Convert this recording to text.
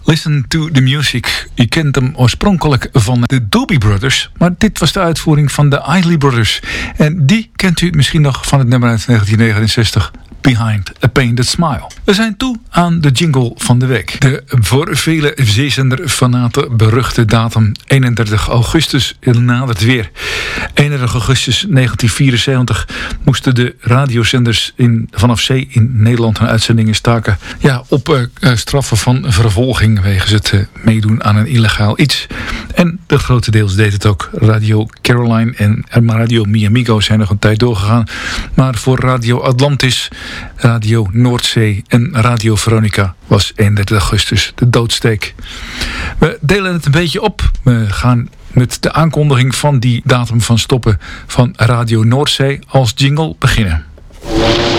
Listen to the Music. Je kent hem oorspronkelijk van de Doobie Brothers, maar dit was de uitvoering van de Isley Brothers. En die kent u misschien nog van het nummer uit 1969, Behind a Painted Smile. We zijn toe aan de jingle van de week. De voor vele zeezender-fanaten beruchte datum 31 augustus nadert weer. 31 augustus 1974 moesten de radiozenders vanaf zee in Nederland hun uitzendingen staken. Ja, op straffen van vervolging wegens het meedoen aan een illegaal iets. En de grotendeels deed het ook. Radio Caroline en Radio Mi Amigo zijn nog een tijd doorgegaan. Maar voor Radio Atlantis, Radio Noordzee en Radio Veronica was 31 augustus de doodsteek. We delen het een beetje op. We gaan met de aankondiging van die datum van stoppen van Radio Noordzee als jingle beginnen.